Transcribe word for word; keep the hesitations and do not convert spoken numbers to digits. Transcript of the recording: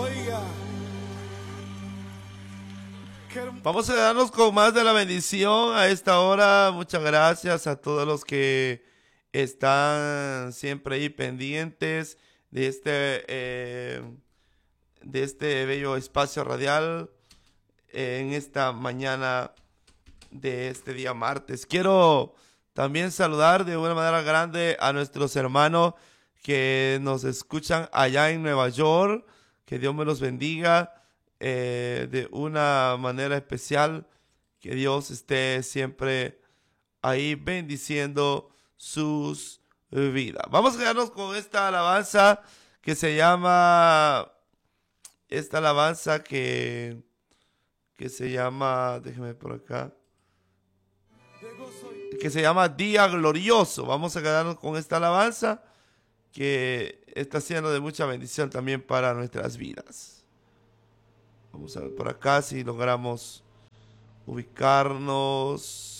diga. Vamos a quedarnos con más de la bendición a esta hora. Muchas gracias a todos los que están siempre ahí pendientes de este, eh, de este bello espacio radial eh, en esta mañana de este día martes. Quiero también saludar de una manera grande a nuestros hermanos que nos escuchan allá en Nueva York. Que Dios me los bendiga eh, de una manera especial. Que Dios esté siempre ahí bendiciendo sus vidas. Vamos a quedarnos con esta alabanza que se llama, esta alabanza que, que se llama, déjeme por acá, que se llama Día Glorioso. Vamos a quedarnos con esta alabanza que está siendo de mucha bendición también para nuestras vidas. Vamos a ver por acá si logramos ubicarnos.